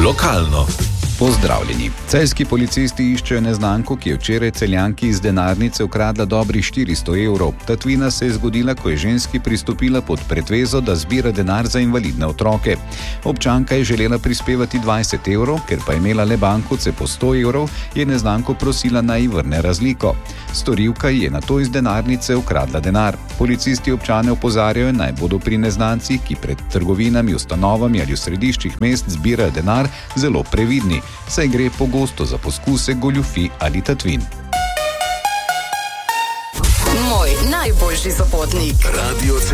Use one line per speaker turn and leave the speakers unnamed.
Lokalno.
Pozdravljeni. Celjski policisti iščejo neznanko, ki je včeraj Celjanki iz denarnice ukradla dobrih 400 evrov. Tatvina se je zgodila, ko je ženski pristopila pod pretvezo, da zbira denar za invalidne otroke. Občanka je želela prispevati 20 evrov, ker pa je imela le bankovce po 100 evrov, je neznanko prosila, naj ji vrne razliko. Storilka je nato iz denarnice ukradla denar. Policisti občane opozarjajo, naj bodo pri neznancih, ki pred trgovinami, ustanovami ali v središčih mest zbirajo denar, zelo previdni, saj gre pogosto za poskuse goljufij ali tatvin.
Moj najboljši sopotnik.
Radio